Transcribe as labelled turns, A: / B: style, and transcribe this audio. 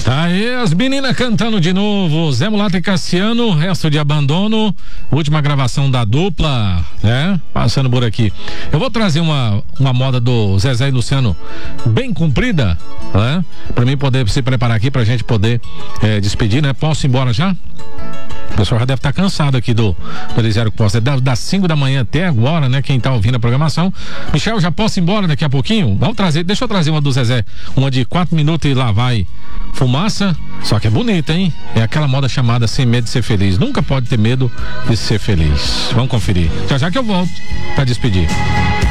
A: Aí as meninas cantando de novo, Zé Mulato e Cassiano, Resto de Abandono, última gravação da dupla, né? Passando por aqui. Eu vou trazer uma moda do Zezé e Luciano bem comprida, né? Pra mim poder se preparar aqui, pra gente poder despedir, né? Posso ir embora já? O pessoal já deve estar cansado aqui do Elisiário Costa. Das 5 da manhã até agora, né? Quem tá ouvindo a programação. Michel, já posso ir embora daqui a pouquinho? Deixa eu trazer uma do Zezé. Uma de 4 minutos e lá vai fumaça. Só que é bonita, hein? É aquela moda chamada Sem Medo de Ser Feliz. Nunca pode ter medo de ser feliz. Vamos conferir. Já que eu volto pra despedir.